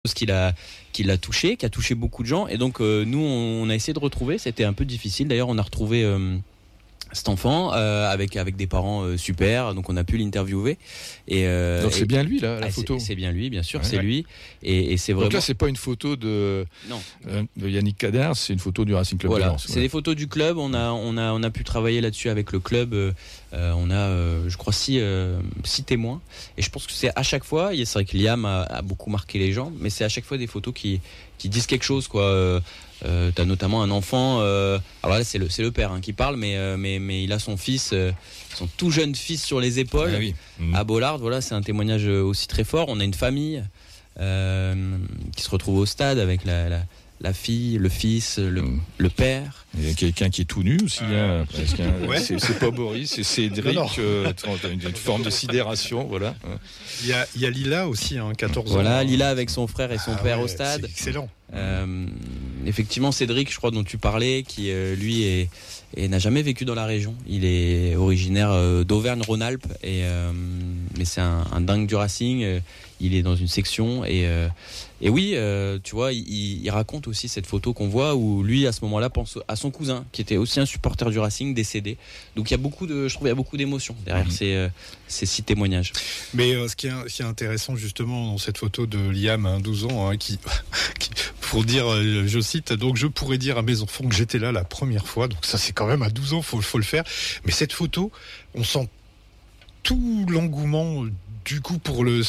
chose qui l'a touché, qui a touché beaucoup de gens. Et donc nous on a essayé de retrouver, c'était un peu difficile. D'ailleurs on a retrouvé cet enfant avec des parents super, donc on a pu l'interviewer. Donc c'est bien lui là, la photo. C'est bien lui, bien sûr, Ouais, c'est ouais. lui. Et c'est vraiment. Donc là c'est pas une photo de Yannick Cadère, c'est une photo du Racing Club Voilà, de Lens. c'est des photos du club. On a pu travailler là-dessus avec le club. On a, je crois, six témoins. Et je pense que c'est à chaque fois. C'est vrai que Liam a beaucoup marqué les gens, mais c'est à chaque fois des photos qui disent quelque chose, quoi. T'as notamment un enfant. Alors là, c'est le père qui parle, mais il a son fils, son tout jeune fils sur les épaules. Ah oui. À Bollaard. Voilà, c'est un témoignage aussi très fort. On a une famille qui se retrouve au stade avec la fille, le fils, le père. Il y a quelqu'un qui est tout nu aussi. Parce que, Ouais. c'est pas Boris, c'est Cédric. Non. Une forme de sidération, voilà. Il y a Lila aussi, 14 ans. Voilà, Lila avec son frère et son père ouais, au stade. C'est excellent. Effectivement, Cédric, je crois, dont tu parlais, qui lui n'a jamais vécu dans la région. Il est originaire d'Auvergne-Rhône-Alpes, mais c'est un dingue du Racing. Il est dans une section et oui, tu vois, il raconte aussi cette photo qu'on voit où lui, à ce moment-là, pense à son cousin, qui était aussi un supporter du Racing, décédé. Donc il y a beaucoup d'émotions derrière ces 6 témoignages. Mais ce qui est intéressant justement dans cette photo de Liam, 12 ans, qui pour dire, je cite, donc je pourrais dire à mes enfants que j'étais là la première fois. Donc ça c'est quand même à 12 ans, faut le faire. Mais cette photo, on sent tout l'engouement du coup pour le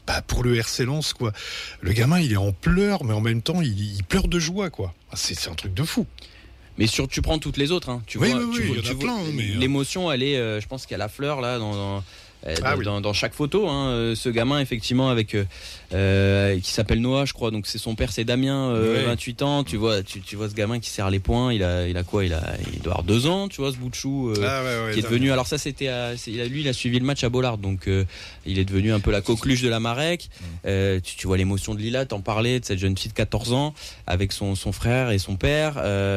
RC Lens, quoi. Le gamin, il est en pleurs, mais en même temps, il pleure de joie, quoi. C'est un truc de fou. Mais tu prends toutes les autres, tu Oui, vois, oui, il y en a plein. Mais l'émotion, elle est, je pense qu'elle affleure là oui. dans chaque photo. Ce gamin, effectivement, avec qui s'appelle Noah, je crois. Donc c'est son père, c'est Damien, 28 ans. Tu vois ce gamin qui serre les poings. Il a quoi ? Il doit avoir 2 ans. Tu vois ce bout de chou qui est devenu. Alors ça, c'était lui, il a suivi le match à Bollaard, donc il est devenu un peu la coqueluche de la Marek. Tu vois l'émotion de Lila, t'en parlais, de cette jeune fille de 14 ans avec son frère et son père.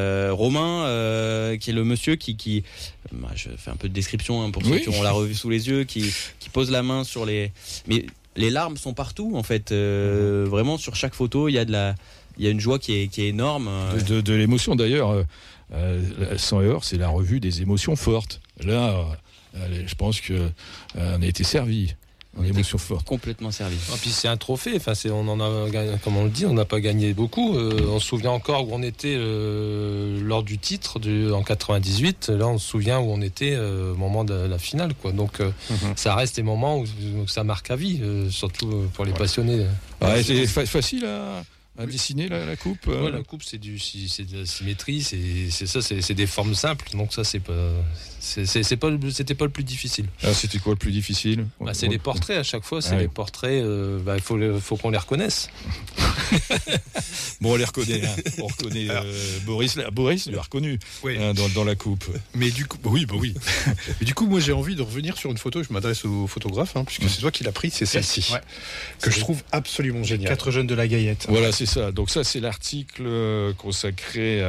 Romain, qui est le monsieur qui je fais un peu de description pour ceux qui auront la revue sous les yeux, qui pose la main sur mais les larmes sont partout en fait. Vraiment sur chaque photo il y a une joie qui est énorme. De l'émotion d'ailleurs. 100 heures, c'est la revue des émotions fortes. Là, je pense que on a été servi. En émotion forte. Complètement servi. Et puis c'est un trophée. Enfin, on en a gagné, comme on le dit, on n'a pas gagné beaucoup. On se souvient encore où on était lors du titre en 98. Là, on se souvient où on était au moment de la finale, quoi. Donc, ça reste des moments où ça marque à vie, surtout pour les passionnés. C'est facile à dessiner la coupe. Ouais, la coupe, c'est de la symétrie, c'est des formes simples. Donc ça, c'était pas le plus difficile. C'était quoi le plus difficile ? C'est les portraits à chaque fois. C'est les portraits. Il faut qu'on les reconnaisse. Bon, on les reconnaît. On reconnaît Boris. Boris l'a reconnu dans la coupe. Mais du coup, oui. Mais du coup, moi, j'ai envie de revenir sur une photo. Je m'adresse au photographe, puisque c'est toi qui l'as prise. C'est celle-ci que je trouve absolument géniale. 4 jeunes de la Gaillette. Voilà, c'est ça. Donc ça, c'est l'article consacré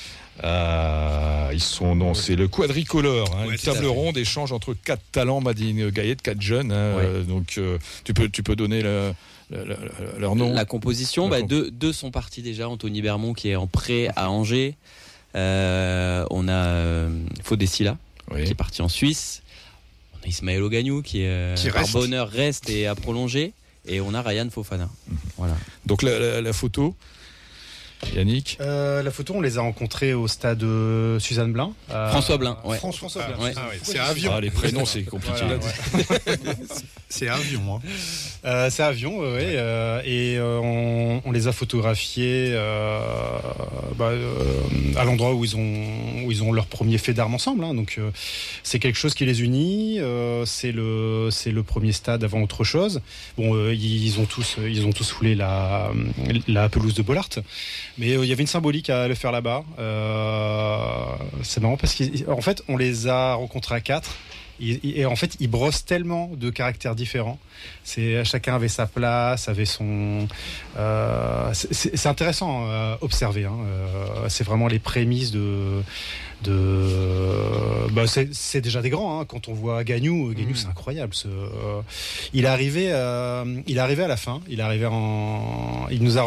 c'est le quadricolore, une table ronde, échange entre 4 talents, Madine Gaillette, 4 jeunes. Donc tu peux donner leur nom. La composition, deux sont partis déjà. Anthony Bermond qui est en prêt à Angers. On a Fodessila qui est parti en Suisse. On a Ismaël Ogagnou qui par bonheur reste et a prolongé. Et on a Ryan Fofana. Voilà. Donc la photo, Yannick. La photo, on les a rencontrés au stade Suzanne Blin. François Blin. François Blin. Ouais. C'est Avion. Les prénoms, c'est compliqué. C'est Avion. C'est Avion, et on les a photographiés à l'endroit où ils ont leur premier fait d'armes ensemble. Donc c'est quelque chose qui les unit. C'est le premier stade avant autre chose. Bon, ils ont tous foulé la pelouse de Bollaard. Mais il y avait une symbolique à le faire là-bas. C'est marrant parce qu'en fait, on les a rencontrés à 4 Et en fait, ils brossent tellement de caractères différents. Chacun avait sa place, avait son. C'est intéressant à observer. C'est vraiment les prémices c'est déjà des grands. Quand on voit Gagnou, c'est incroyable. Il est arrivé à la fin. Il nous a